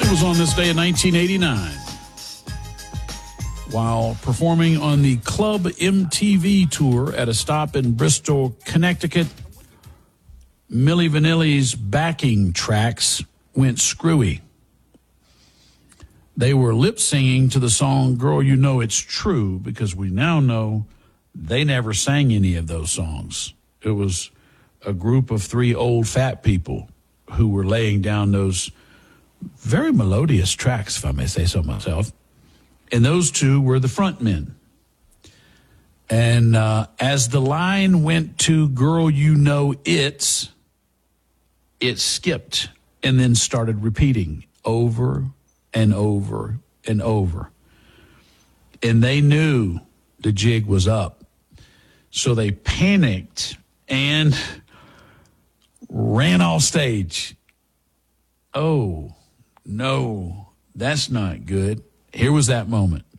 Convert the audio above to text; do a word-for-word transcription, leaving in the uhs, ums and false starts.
It was on this day in nineteen eighty-nine. While performing on the Club M T V tour at a stop in Bristol, Connecticut, Milli Vanilli's backing tracks went screwy. They were lip-singing to the song Girl, You Know It's True, because we now know they never sang any of those songs. It was a group of three old fat people who were laying down those very melodious tracks, if I may say so myself. And those two were the front men. And uh, as the line went to Girl, You Know It's, it skipped and then started repeating over and over and over. And they knew the jig was up. So they panicked and ran off stage. Oh, no, that's not good. Here was that moment.